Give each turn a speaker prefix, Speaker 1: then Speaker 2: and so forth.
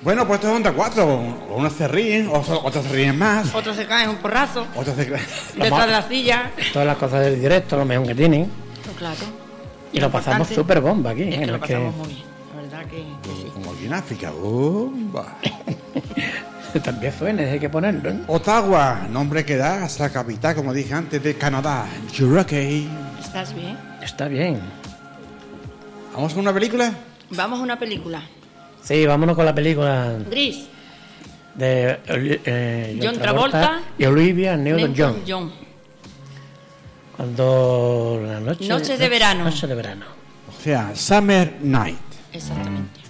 Speaker 1: Bueno, pues estos son de 4. Unos se ríen, otros se ríen más.
Speaker 2: Otros se caen un porrazo.
Speaker 1: Otros se
Speaker 2: Detrás de la silla.
Speaker 3: Todas las cosas del directo, lo mejor que tienen.
Speaker 2: Claro.
Speaker 3: Y lo pasamos súper bomba aquí.
Speaker 2: Es que lo pasamos muy bien. La verdad que sí.
Speaker 1: Como aquí en África. Bomba.
Speaker 3: También suena, hay que ponerlo, ¿no?
Speaker 1: Ottawa, nombre que da a la capital, como dije antes, de Canadá. Cherokee.
Speaker 2: ¿Estás bien?
Speaker 3: Está bien.
Speaker 1: ¿Vamos con una película?
Speaker 2: Vamos a una película.
Speaker 3: Sí, vámonos con la película
Speaker 2: Gris.
Speaker 3: de
Speaker 2: John Travolta
Speaker 3: y Olivia Newton-John.
Speaker 2: John.
Speaker 3: Cuando la
Speaker 2: Noches de verano.
Speaker 3: Noche de verano.
Speaker 1: O sea, Summer Night.
Speaker 2: Exactamente.